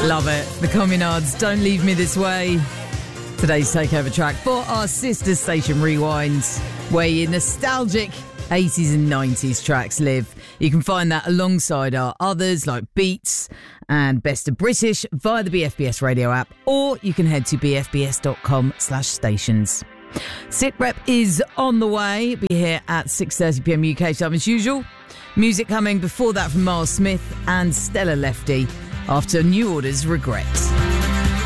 Love it. The Communards, Don't Leave Me This Way. Today's takeover track for our sister station Rewinds, where your nostalgic 80s and 90s tracks live. You can find that alongside our others like Beats and Best of British via the BFBS radio app, or you can head to bfbs.com/stations. Sit Rep is on the way. Be here at 6:30pm UK time as usual. Music coming before that from Miles Smith and Stella Lefty after New Order's Regret.